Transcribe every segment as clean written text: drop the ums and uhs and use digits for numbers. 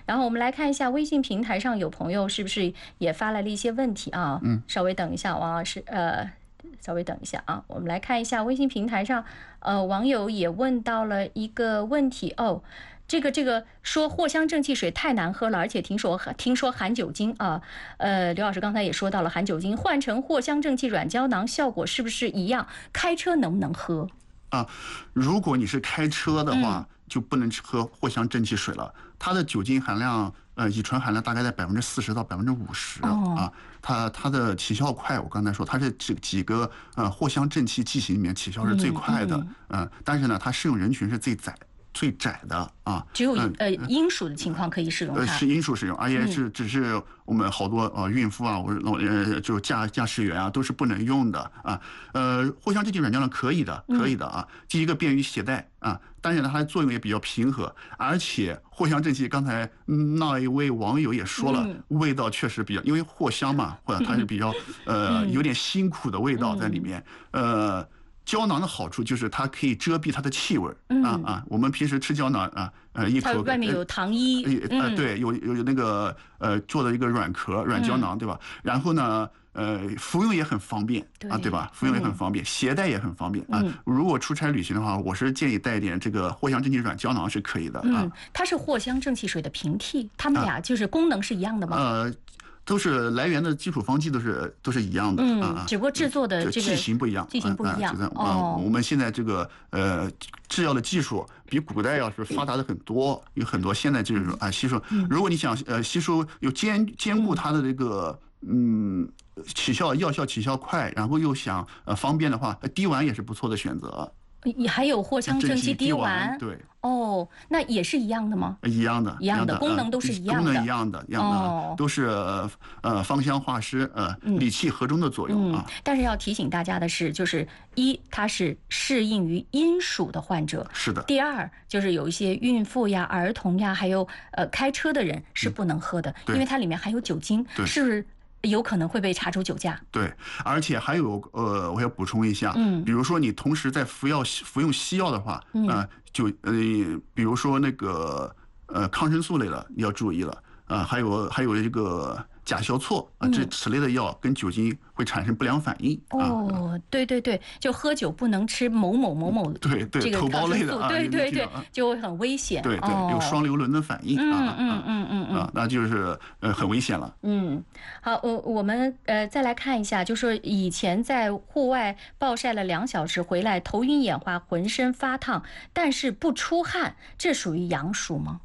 然后我们来看一下微信平台上有朋友是不是也发来了一些问题啊？稍微等一下，王老师，稍微等一下啊，我们来看一下微信平台上，网友也问到了一个问题哦。这个说藿香正气水太难喝了，而且听说含酒精啊。刘老师刚才也说到了含酒精，换成藿香正气软胶囊效果是不是一样？开车能不能喝？ 如果你是开车的话，就不能喝藿香正气水了。它的酒精含量，乙醇含量大概在40%到50%啊。它的起效快，我刚才说它是这几个藿香正气剂型里面起效是最快的，但是呢，它适用人群是最窄的啊， 只有阴属的情况可以使用它， 是阴属使用，而且只是我们好多孕妇啊，或者就驾驶员啊，都是不能用的啊。藿香正气软胶囊可以的啊。第一个便于携带啊，但是呢，它的作用也比较平和，而且藿香正气刚才那一位网友也说了，味道确实比较，因为藿香嘛，或者它是比较有点辛苦的味道在里面，胶囊的好处就是它可以遮蔽它的气味我们平时吃胶囊一口外面有糖衣， 对，有那个做的一个软壳软胶囊，对吧？然后呢，服用也很方便对吧？服用也很方便，携带也很方便如果出差旅行的话，我是建议带一点这个藿香正气软胶囊是可以的它是藿香正气水的平替，它们俩就是功能是一样的吗？ 都是来源的基础方剂都是一样的只不过制作的这个剂型不一样，我们现在这个制药的技术比古代要是发达的很多，有很多现在就是说吸收。如果你想吸收有兼顾它的这个药效起效快，然后又想方便的话，滴丸也是不错的选择。 还有藿香正气滴丸， 对那也是一样的吗？ 一样的， 功能都是一样的， 功能一样的，都是芳香化湿理气和中的作用但是要提醒大家的是，就是它是适应于阴属的患者， 是的。 第二就是有一些孕妇呀、儿童呀，还有开车的人是不能喝的，因为它里面含有酒精，是不是？有可能会被查出酒驾。 对，而且还有我要补充一下，比如说你同时在服用西药的话，比如说那个抗生素类的你要注意了还有这个甲硝唑此类的药跟酒精会产生不良反应对，就喝酒不能吃某某对这个头孢类的对，就会很危险， 对，有双硫仑的反应那就是很危险了。 好，我们再来看一下，就说以前在户外暴晒了2小时回来，头晕眼花，浑身发烫，但是不出汗，这属于阳暑吗？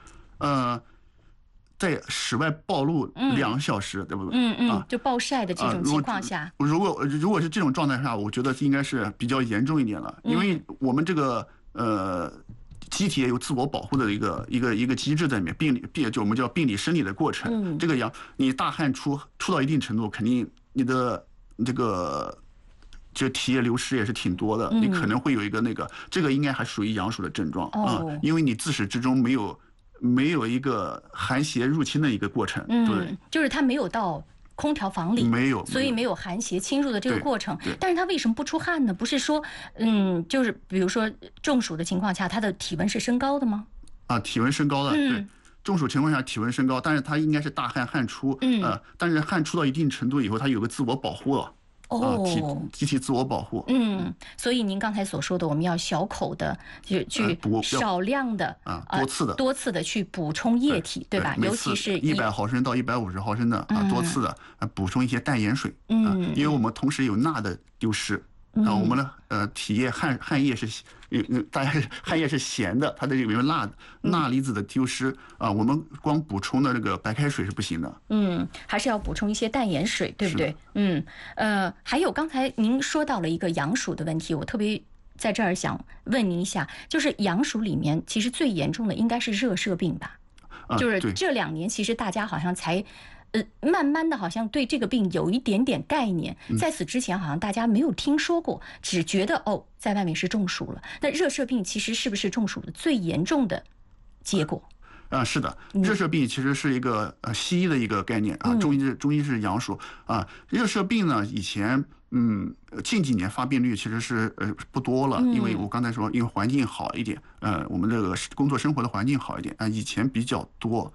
在室外暴露2小时，对不对？ 就暴晒的这种情况下， 如果是这种状态下，我觉得应该是比较严重一点了，因为我们这个机体也有自我保护的一个机制在里面，就我们叫病理生理的过程。这个你大汗出到一定程度，肯定你的这个体液流失也是挺多的，你可能会有一个这个应该还属于阳暑的症状因为你自始至终没有一个寒邪入侵的一个过程，对， 就是它没有到空调房里， 没有， 所以没有寒邪侵入的这个过程。但是它为什么不出汗呢？不是说，就是比如说中暑的情况下，它的体温是升高的吗？ 体温升高的，对，中暑情况下体温升高，但是它应该是大汗出，但是汗出到一定程度以后，它有个自我保护了。机体自我保护。 所以您刚才所说的，我们要小口的去少量的多次的去补充液体，对吧？尤其是 100毫升到150毫升的多次的补充一些淡盐水，因为我们同时有钠的丢失。我们的体液汗液是大家汗液是咸的，它的有钠离子的丢失我们光补充的这个白开水是不行的。 还是要补充一些淡盐水，对不对？还有刚才您说到了一个阳暑的问题，我特别在这儿想问您一下，就是阳暑里面其实最严重的应该是热射病吧？就是这2年其实大家好像才慢慢的好像对这个病有一点点概念，在此之前好像大家没有听说过，只觉得在外面是中暑了。那热射病其实是不是中暑的最严重的结果？ 是的，热射病其实是一个西医的一个概念中医是阳暑热射病呢，以前近几年发病率其实是不多了，因为我刚才说，因为环境好一点，我们这个工作生活的环境好一点以前比较多